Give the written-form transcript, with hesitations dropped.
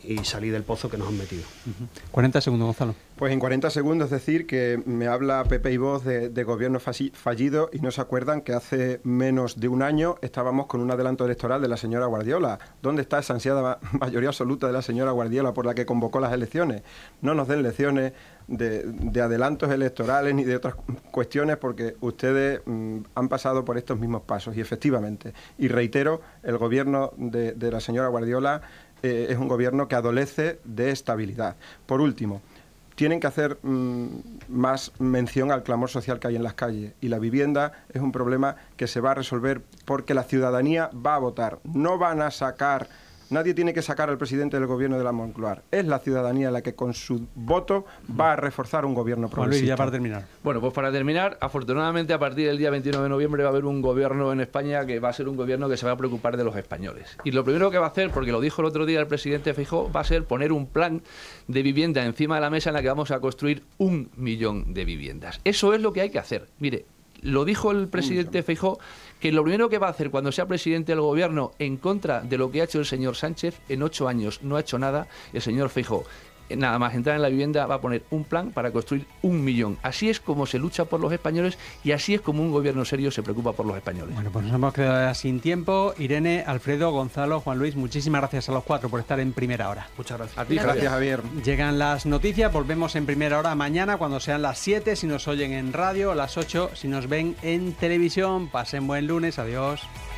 y salir del pozo que nos han metido. 40 segundos, Gonzalo. Pues en 40 segundos decir que me habla Pepe y Voz de gobierno fallido y no se acuerdan que hace menos de un año estábamos con un adelanto electoral de la señora Guardiola. ¿Dónde está esa ansiada mayoría absoluta de la señora Guardiola por la que convocó las elecciones? No nos den lecciones de adelantos electorales ni de otras cuestiones, porque ustedes han pasado por estos mismos pasos y efectivamente, y reitero, el gobierno de la señora Guardiola es un gobierno que adolece de estabilidad. Por último, tienen que hacer más mención al clamor social que hay en las calles, y la vivienda es un problema que se va a resolver porque la ciudadanía va a votar. No van a sacar, nadie tiene que sacar al presidente del gobierno de la Moncloa. Es la ciudadanía la que con su voto va a reforzar un gobierno progresista. Juan Luis, ya para terminar. Bueno, pues para terminar, afortunadamente a partir del día 21 de noviembre va a haber un gobierno en España que va a ser un gobierno que se va a preocupar de los españoles. Y lo primero que va a hacer, porque lo dijo el otro día el presidente Feijóo, va a ser poner un plan de vivienda encima de la mesa en la que vamos a construir 1 millón de viviendas. Eso es lo que hay que hacer. Mire, lo dijo el presidente Feijóo, que lo primero que va a hacer cuando sea presidente del gobierno en contra de lo que ha hecho el señor Sánchez, en 8 años no ha hecho nada, el señor Feijóo, nada más entrar en la vivienda, va a poner un plan para construir 1 millón. Así es como se lucha por los españoles y así es como un gobierno serio se preocupa por los españoles. Bueno, pues nos hemos quedado sin tiempo. Irene, Alfredo, Gonzalo, Juan Luis, muchísimas gracias a los 4 por estar en Primera Hora. Muchas gracias. A ti, Gracias, Javier. Llegan las noticias, volvemos en Primera Hora mañana cuando sean las 7 si nos oyen en radio, las 8 si nos ven en televisión. Pasen buen lunes, adiós.